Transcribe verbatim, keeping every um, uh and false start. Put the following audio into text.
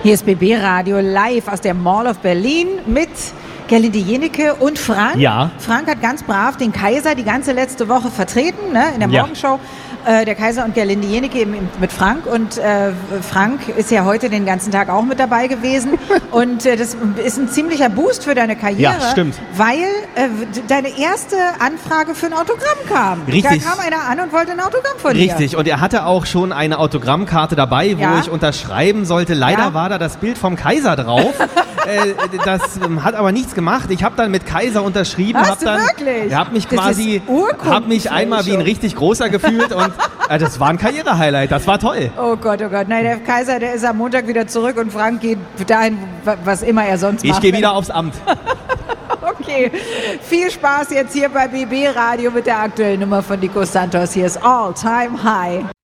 Hier ist B B Radio live aus der Mall of Berlin mit Gerlinde Jenike und Frank. Ja. Frank hat ganz brav den Kaiser die ganze letzte Woche vertreten, ne, in der Ja. Morgenshow. Äh, der Kaiser und Gerlinde Jenike eben mit Frank. Und äh, Frank ist ja heute den ganzen Tag auch mit dabei gewesen. Und äh, das ist ein ziemlicher Boost für deine Karriere. Ja, stimmt. Weil äh, deine erste Anfrage für ein Autogramm kam. Richtig. Da kam einer an und wollte ein Autogramm von dir. Richtig, und er hatte auch schon eine Autogrammkarte dabei, wo Ja. ich unterschreiben sollte. Leider Ja. war da das Bild vom Kaiser drauf. äh, das ähm, hat aber nichts gemacht. Ich habe dann mit Kaiser unterschrieben. Hast hab du dann, wirklich? Habe mich Das quasi, ist Urkundenfälschung. habe mich einmal wie ein richtig großer gefühlt und äh, das war ein Karrierehighlight. Das war toll. Oh Gott, oh Gott. Nein, der Kaiser, der ist am Montag wieder zurück und Frank geht dahin, was immer er sonst macht. Ich gehe wieder aufs Amt. Okay, viel Spaß jetzt hier bei B B Radio mit der aktuellen Nummer von Nico Santos. Hier ist All Time High.